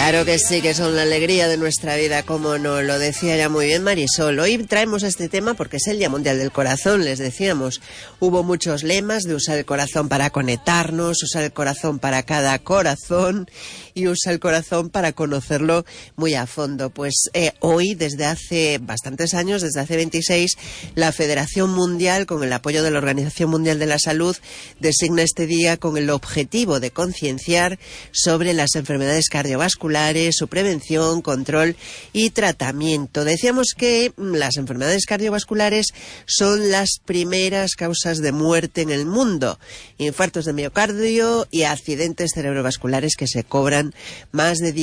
Claro que sí, que son la alegría de nuestra vida, como nos lo decía ya muy bien Marisol. Hoy traemos este tema porque es el Día Mundial del Corazón, les decíamos. Hubo muchos lemas de usar el corazón para conectarnos, usar el corazón para cada corazón y usar el corazón para conocerlo muy a fondo. Pues hoy, desde hace bastantes años, desde hace 26, la Federación Mundial, con el apoyo de la Organización Mundial de la Salud, designa este día con el objetivo de concienciar sobre las enfermedades cardiovasculares, su prevención, control y tratamiento. Decíamos que las enfermedades cardiovasculares son las primeras causas de muerte en el mundo. Infartos de miocardio y accidentes cerebrovasculares que se cobran más de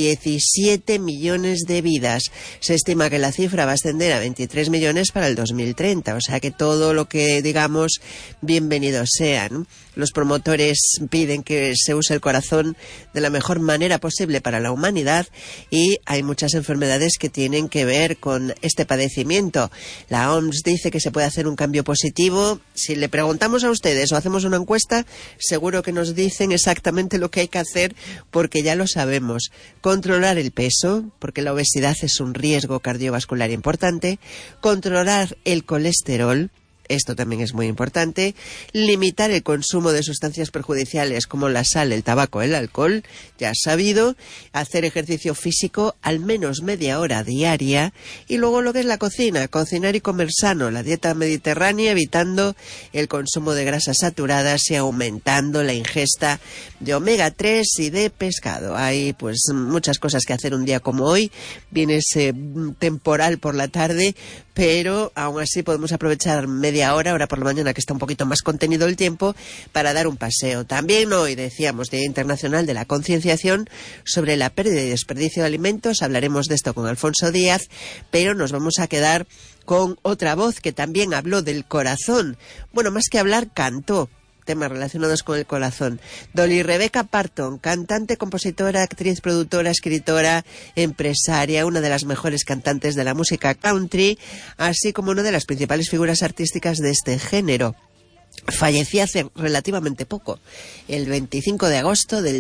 17 millones de vidas. Se estima que la cifra va a ascender a 23 millones para el 2030. O sea que todo lo que digamos, bienvenido sea, ¿no? Los promotores piden que se use el corazón de la mejor manera posible para la humanidad y hay muchas enfermedades que tienen que ver con este padecimiento. La OMS dice que se puede hacer un cambio positivo. Si le preguntamos a ustedes o hacemos una encuesta, seguro que nos dicen exactamente lo que hay que hacer porque ya lo sabemos. Controlar el peso, porque la obesidad es un riesgo cardiovascular importante. Controlar el colesterol. Esto también es muy importante. Limitar el consumo de sustancias perjudiciales como la sal, el tabaco, el alcohol, ya sabido. Hacer ejercicio físico al menos media hora diaria. Y luego lo que es la cocina, cocinar y comer sano, la dieta mediterránea, evitando el consumo de grasas saturadas y aumentando la ingesta de omega 3 y de pescado. Hay pues muchas cosas que hacer un día como hoy. Viene ese temporal por la tarde, pero aún así podemos aprovechar media hora, ahora por la mañana que está un poquito más contenido el tiempo, para dar un paseo. También hoy, decíamos, Día Internacional de la Concienciación sobre la pérdida y desperdicio de alimentos. Hablaremos de esto con Alfonso Díaz, pero nos vamos a quedar con otra voz que también habló del corazón. Bueno, más que hablar, cantó temas relacionados con el corazón. Dolly Rebecca Parton, cantante, compositora, actriz, productora, escritora, empresaria, una de las mejores cantantes de la música country, así como una de las principales figuras artísticas de este género. Fallecía hace relativamente poco, el 25 de agosto del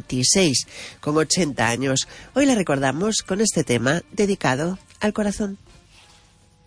2026, con 80 años. Hoy la recordamos con este tema dedicado al corazón.